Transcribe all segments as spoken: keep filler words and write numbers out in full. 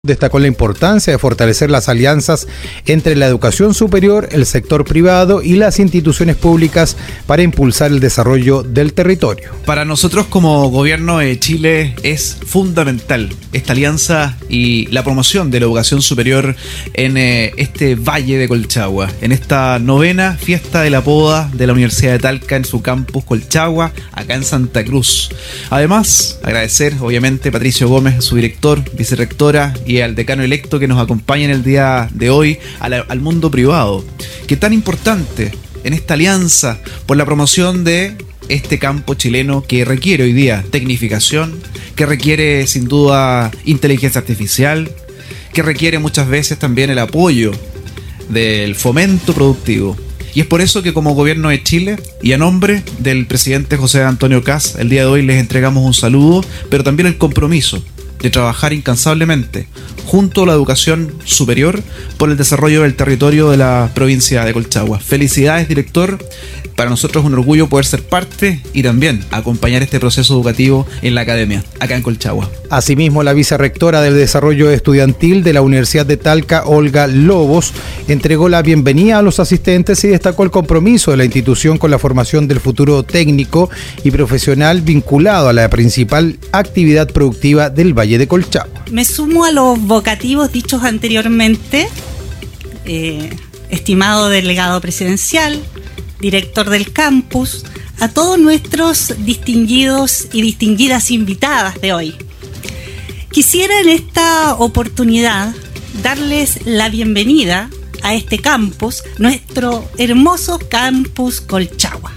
Destacó la importancia de fortalecer las alianzas entre la educación superior, el sector privado y las instituciones públicas para impulsar el desarrollo del territorio. Para nosotros como gobierno de Chile es fundamental esta alianza y la promoción de la educación superior en eh, este Valle de Colchagua, en esta novena fiesta de la poda de la Universidad de Talca en su campus Colchagua, acá en Santa Cruz. Además, agradecer obviamente a Patricio Gómez, su director, vicerrectora, y al decano electo que nos acompaña en el día de hoy, a la, al mundo privado, que tan importante en esta alianza por la promoción de este campo chileno que requiere hoy día tecnificación, que requiere sin duda inteligencia artificial, que requiere muchas veces también el apoyo del fomento productivo. Y es por eso que como gobierno de Chile y a nombre del presidente José Antonio Kast, el día de hoy les entregamos un saludo, pero también el compromiso de trabajar incansablemente junto a la educación superior por el desarrollo del territorio de la provincia de Colchagua. Felicidades, director. Para nosotros es un orgullo poder ser parte y también acompañar este proceso educativo en la academia, acá en Colchagua. Asimismo, la vicerrectora del Desarrollo Estudiantil de la Universidad de Talca, Olga Lobos, entregó la bienvenida a los asistentes y destacó el compromiso de la institución con la formación del futuro técnico y profesional vinculado a la principal actividad productiva del Valle de Colchagua. Me sumo a los vocativos dichos anteriormente, eh, estimado delegado presidencial, director del campus, a todos nuestros distinguidos y distinguidas invitadas de hoy. Quisiera en esta oportunidad darles la bienvenida a este campus, nuestro hermoso campus Colchagua.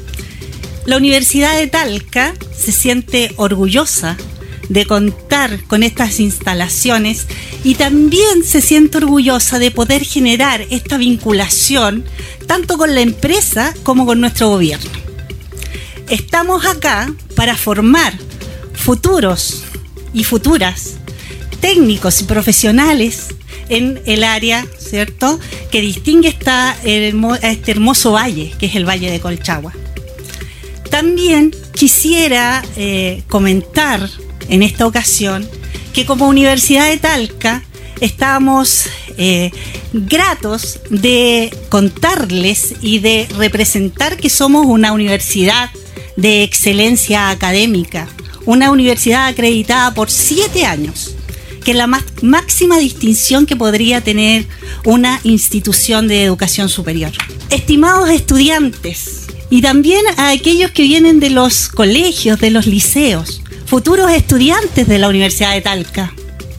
La Universidad de Talca se siente orgullosa de contar con estas instalaciones y también se siente orgullosa de poder generar esta vinculación tanto con la empresa como con nuestro gobierno. Estamos acá para formar futuros y futuras técnicos y profesionales en el área, ¿cierto?, que distingue esta, este hermoso valle, que es el Valle de Colchagua. También quisiera eh, comentar en esta ocasión que como Universidad de Talca estamos eh, gratos de contarles y de representar que somos una universidad de excelencia académica, una universidad acreditada por siete años, que es la más, máxima distinción que podría tener una institución de educación superior. Estimados estudiantes y también a aquellos que vienen de los colegios, de los liceos, futuros estudiantes de la Universidad de Talca,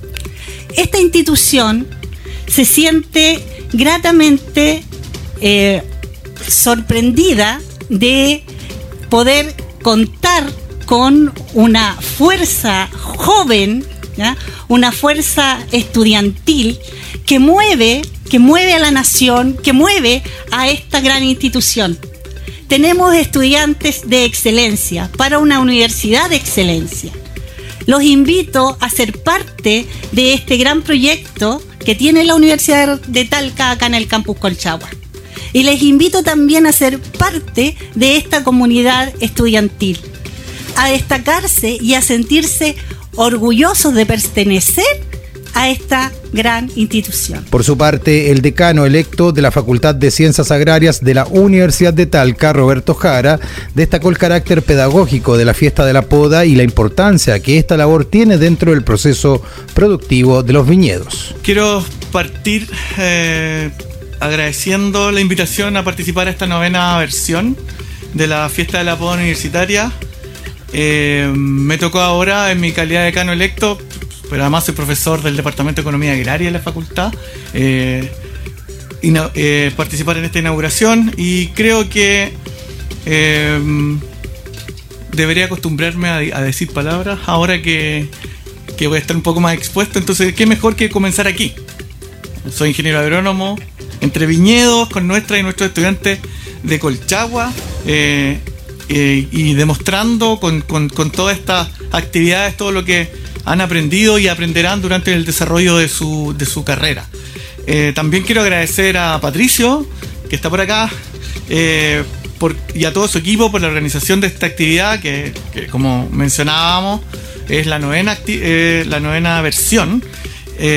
esta institución se siente gratamente eh, sorprendida de poder contar con una fuerza joven, ¿ya?, una fuerza estudiantil que mueve, que mueve a la nación, que mueve a esta gran institución. Tenemos estudiantes de excelencia para una universidad de excelencia. Los invito a ser parte de este gran proyecto que tiene la Universidad de Talca acá en el campus Colchagua. Y les invito también a ser parte de esta comunidad estudiantil, a destacarse y a sentirse orgullosos de pertenecer a esta gran institución. Por su parte, el decano electo de la Facultad de Ciencias Agrarias de la Universidad de Talca, Roberto Jara, destacó el carácter pedagógico de la fiesta de la poda y la importancia que esta labor tiene dentro del proceso productivo de los viñedos. Quiero partir eh, agradeciendo la invitación a participar a esta novena versión de la fiesta de la poda universitaria. Eh, me tocó ahora en mi calidad de decano electo, pero además soy profesor del Departamento de Economía Agraria de la facultad, eh, ina- eh, participar en esta inauguración, y creo que eh, debería acostumbrarme a, a decir palabras ahora que, que voy a estar un poco más expuesto. Entonces, ¿qué mejor que comenzar aquí? Soy ingeniero agrónomo, entre viñedos, con nuestra y nuestros estudiantes de Colchagua, eh, eh, y demostrando con, con, con todas estas actividades todo lo que han aprendido y aprenderán durante el desarrollo de su, de su carrera. Eh, también quiero agradecer a Patricio, que está por acá, eh, por, y a todo su equipo por la organización de esta actividad, que, que como mencionábamos, es la novena, acti- eh, la novena versión,